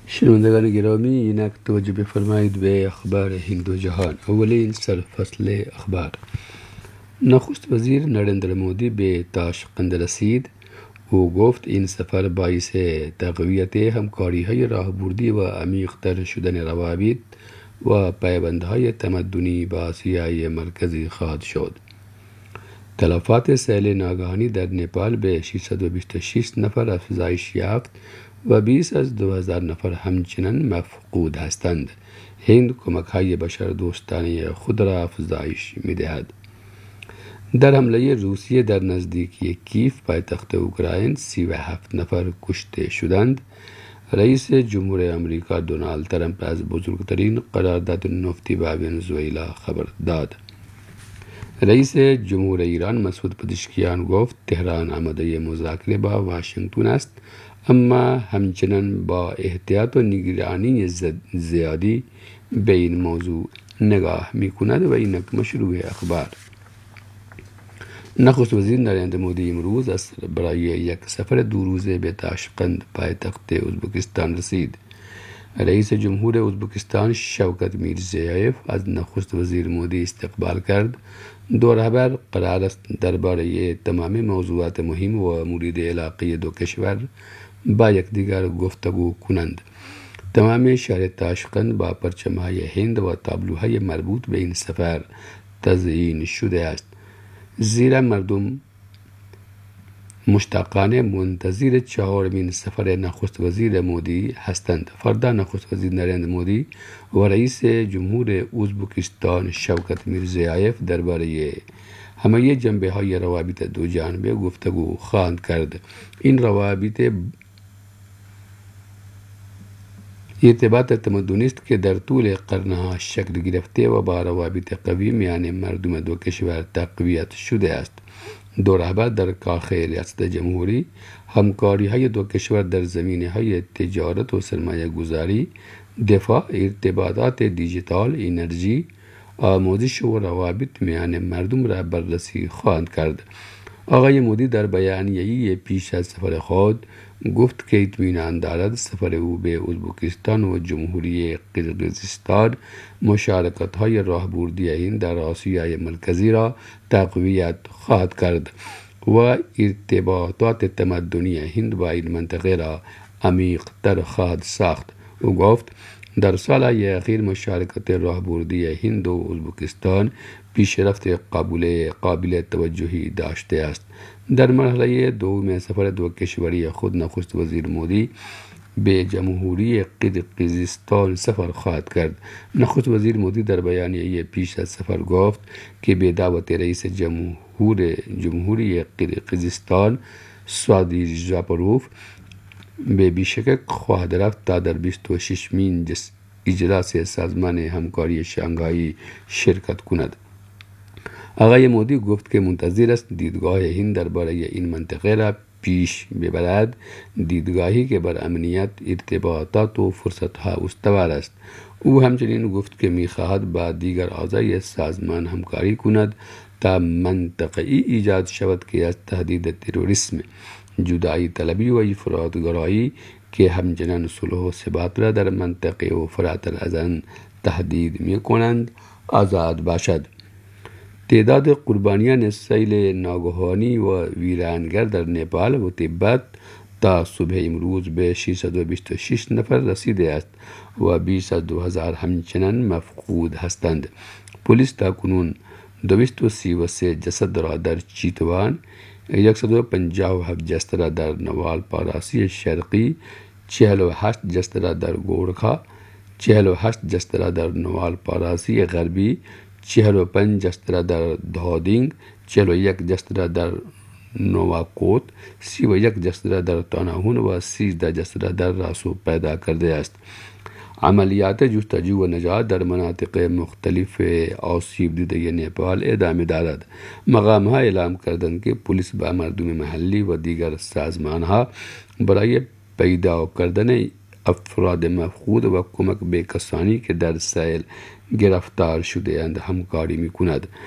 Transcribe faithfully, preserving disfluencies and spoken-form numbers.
شنوندگان گرامی، اینک توجه بفرمایید به اخبار هند و جهان. اولین سرفصل اخبار. نخست وزیر نریندر مودی به تاشقند رسید. او گفت این سفر باعث تقویت همکاری های راهبردی و عمیق‌تر شدن روابط و پیوندهای تمدنی با آسیای مرکزی خواهد شد. تلفات سیل ناگهانی در نپال به ششصد و بیست و شش نفر افزایش یافت و بیش از دو هزار نفر همچنان مفقود هستند. هند کمک‌های بشردوستانه خود را افزایش می‌دهد. در حمله روسیه در نزدیکی کیف پایتخت اوکراین سی و هفت نفر کشته شدند. رئیس جمهور آمریکا دونالد ترامپ از بزرگترین قرارداد نفتی با ونزوئلا خبر داد. رئیس جمهور ایران مسعود پزشکیان گفت تهران آماده مذاکره با واشنگتن است، اما همچنان با احتیاط و نگرانی زیادی به این موضوع نگاه می‌کند. و اینک مشروع اخبار. نخست وزیر نریندر مودی امروز از برای یک سفر دو روزه به تاشقند پایتخت ازبکستان رسید. رئیس جمهور ازبکستان شوکت میرزیایف از نخست وزیر مودی استقبال کرد. دو رهبر قرار است درباره تمام موضوعات مهم و مورد علاقه دو کشور با یکدیگر گفتگو کنند. تمام شهر تاشقند با پرچم‌های هند و تابلوهای مربوط به این سفر تزیین شده است، زیرا مردم مشتاقانه منتظر چهارمین سفر نخست وزیر مودی هستند. فردا نخست وزیر نریندر مودی و رئیس جمهور ازبکستان شوکت میرزیایف درباره همه جنبه‌های روابط دو جانبه گفتگو خواهند کرد. این روابط ارتباط تمدنی است که در طول قرنها شکل گرفته و با روابط قوی میان مردم دو کشور تقویت شده است. دو رهبر در کاخ ریاست جمهوری همکاری های دو کشور در زمینه های تجارت و سرمایه گذاری، دفاع، ارتباطات دیجیتال، انرژی، آموزش و روابط میان مردم را بررسی خواهند کرد. آقای مودی در بیانیه‌ای پیش از سفر خود گفت که اطمینان دارد سفر او به ازبکستان و جمهوری قرقیزستان مشارکت‌های راهبردی هند در آسیای مرکزی را تقویت خواهد کرد و ارتباطات تمدنی هند با این منطقه را عمیق‌تر خواهد ساخت. او گفت در سالهای اخیر مشارکت راهبردی هند و ازبکستان پیشرفت قابل قابل توجهی داشته است. در مرحله دوم سفر دو کشوری خود نخست وزیر مودی به جمهوری قرقیزستان سفر خواهد کرد. نخست وزیر مودی در بیانیه پیش از سفر گفت که به دعوت رئیس جمهور جمهوری قرقیزستان سادی ژاپاروف به بیشکک خواهد رفت تا در بیست و ششمین اجلاس سازمان همکاری شانگهایی شرکت کند. آقای مودی گفت که منتظر است دیدگاه هند درباره این منطقه را پیش ببرد، دیدگاهی که بر امنیت، ارتباطات و فرصت‌ها استوار است. او همچنین گفت که می‌خواهد با دیگر اعضای سازمان همکاری کند تا منطقه‌ای ایجاد شود که از تهدید تروریسم، جدایی طلبی و افراط‌گرایی که همچنان صلح و ثبات را در منطقه و فراتر از آن تهدید می‌کنند آزاد باشد. تعداد قربانیان سیل ناگهانی و ویرانگر در نپال و تبت تا صبح امروز به ششصد و بیست و شش نفر رسیده است و بیش از دو هزار همچنان مفقود هستند. پلیس تاکنون دویست و سی و سه جسد را در چیتوان، صد و پنجاه و هفت جسد را در نوال پاراسی شرقی، چهل و هشت جسد را در گورکھا، چهل و هشت جسد را در نوال پاراسی غربی، چهل و پنج جسد را در دهادینگ، چهل و یک جسد را در نواکوت، سی و یک جسد را در تاناهون و سیزده جسد را در راسو پیدا کرده است. عملیات جستجو و نجات در مناطق مختلف آسیب دیده نپال ادامه دارد. مقام‌ها اعلام کردند که پلیس با مردم محلی و دیگر سازمان‌ها برای پیدا کردن افراد مفقود و کمک به کسانی که در سیل گرفتار شده اند همکاری می‌کند.